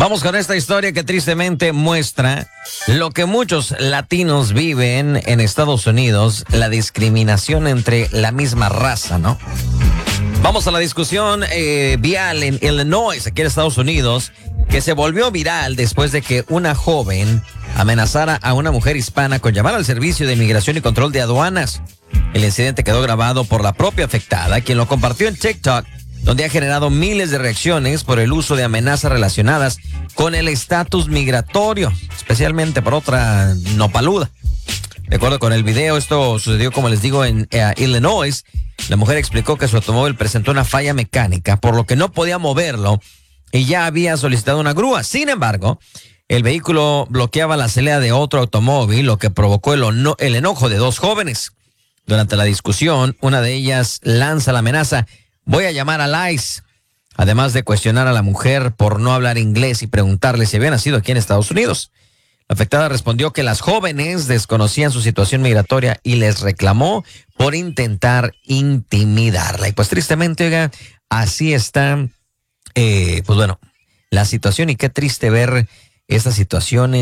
Vamos con esta historia que tristemente muestra lo que muchos latinos viven en Estados Unidos, la discriminación entre la misma raza, ¿no? Vamos a la discusión vial en Illinois, aquí en Estados Unidos, que se volvió viral después de que una joven amenazara a una mujer hispana con llamar al Servicio de Inmigración y Control de Aduanas. El incidente quedó grabado por la propia afectada, quien lo compartió en TikTok, donde ha generado miles de reacciones por el uso de amenazas relacionadas con el estatus migratorio, especialmente por otra nopaluda. De acuerdo con el video, esto sucedió, como les digo, en Illinois. La mujer explicó que su automóvil presentó una falla mecánica, por lo que no podía moverlo y ya había solicitado una grúa. Sin embargo, el vehículo bloqueaba la salida de otro automóvil, lo que provocó el enojo de dos jóvenes. Durante la discusión, una de ellas lanza la amenaza: voy a llamar al ICE, además de cuestionar a la mujer por no hablar inglés y preguntarle si había nacido aquí en Estados Unidos. La afectada respondió que las jóvenes desconocían su situación migratoria y les reclamó por intentar intimidarla. Y pues tristemente, oiga, así está, pues bueno, la situación, y qué triste ver estas situaciones.